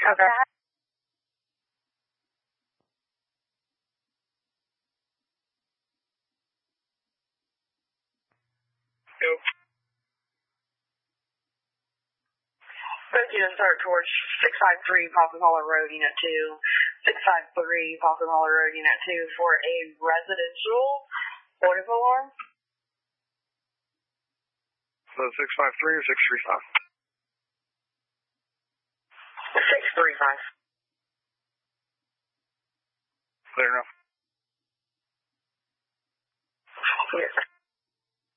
Okay. Nope. Proceed and start towards 653 Poppy-Holler Road, Unit 2. 653 Poppy-Holler Road, Unit 2 for a residential portable alarm. So 653 or 635? 635. Clear enough. Yes, sir.